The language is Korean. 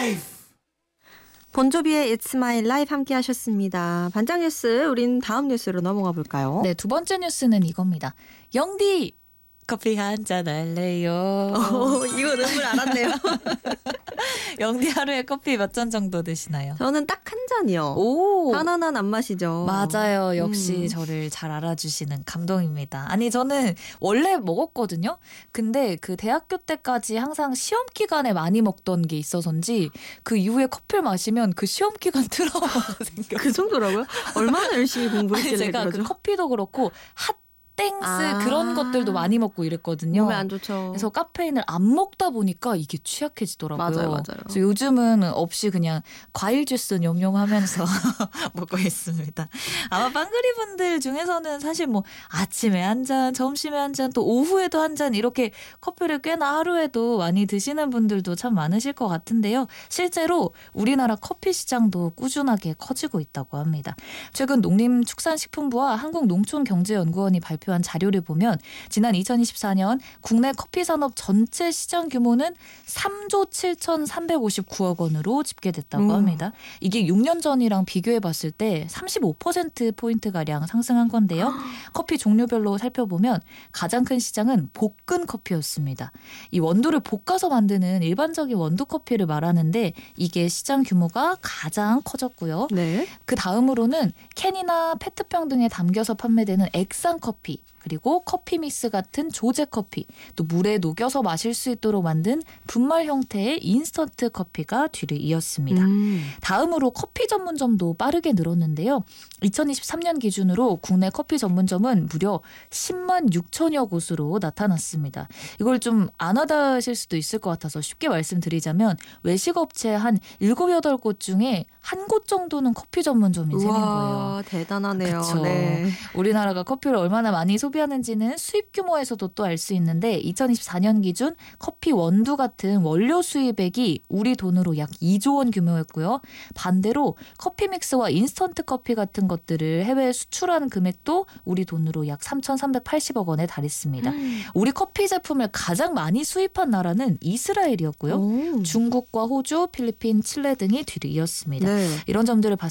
life. 본조비의 It's My Life 함께 하셨습니다. 반장 뉴스, 우린 다음 뉴스로 넘어가 볼까요? 네, 두 번째 뉴스는 이겁니다. 영디 커피 한잔 할래요. 이거 눈물 알았네요. 영디 하루에 커피 몇 잔 정도 드시나요? 저는 딱 한 잔이요. 오, 하나는 안 마시죠. 맞아요. 역시 저를 잘 알아주시는 감동입니다. 아니 저는 원래 먹었거든요. 근데 그 대학교 때까지 항상 시험 기간에 많이 먹던 게 있어서인지 그 이후에 커피를 마시면 그 시험 기간 트라우마가 생겨요. 그 정도라고요? 얼마나 열심히 공부했길래 제가 그러죠? 그 커피도 그렇고 땡스 그런 것들도 많이 먹고 이랬거든요. 몸에 안 좋죠. 그래서 카페인을 안 먹다 보니까 이게 취약해지더라고요. 맞아요. 그래서 요즘은 없이 그냥 과일 주스 냠냠하면서 먹고 있습니다. 아마 빵그리 분들 중에서는 사실 뭐 아침에 한 잔, 점심에 한 잔, 또 오후에도 한 잔 이렇게 커피를 꽤나 하루에도 많이 드시는 분들도 참 많으실 것 같은데요. 실제로 우리나라 커피 시장도 꾸준하게 커지고 있다고 합니다. 최근 농림축산식품부와 한국농촌경제연구원이 발표한 자료를 보면 지난 2024년 국내 커피 산업 전체 시장 규모는 3조 7,359억 원으로 집계됐다고 합니다. 이게 6년 전이랑 비교해 봤을 때 35%포인트가량 상승한 건데요. 커피 종류별로 살펴보면 가장 큰 시장은 볶은 커피였습니다. 이 원두를 볶아서 만드는 일반적인 원두 커피를 말하는데 이게 시장 규모가 가장 커졌고요. 네. 그 다음으로는 캔이나 페트병 등에 담겨서 판매되는 액상 커피, 그리고 커피 믹스 같은 조제 커피, 또 물에 녹여서 마실 수 있도록 만든 분말 형태의 인스턴트 커피가 뒤를 이었습니다. 다음으로 커피 전문점도 빠르게 늘었는데요. 2023년 기준으로 국내 커피 전문점은 무려 10만 6천여 곳으로 나타났습니다. 이걸 좀 안 와닿으실 수도 있을 것 같아서 쉽게 말씀드리자면 외식업체 한 7, 8곳 중에 한 곳 정도는 커피 전문점이 생긴 거예요. 대단하네요. 그쵸. 네. 우리나라가 커피를 얼마나 많이 소비하는지는 수입 규모에서도 또 알 수 있는데 2024년 기준 커피 원두 같은 원료 수입액이 우리 돈으로 약 2조 원 규모였고요. 반대로 커피 믹스와 인스턴트 커피 같은 것들을 해외에 수출하는 금액도 우리 돈으로 약 3,380억 원에 달했습니다. 우리 커피 제품을 가장 많이 수입한 나라는 이스라엘이었고요. 중국과 호주, 필리핀, 칠레 등이 뒤를 이었습니다. 네. 이런 점들을 봤을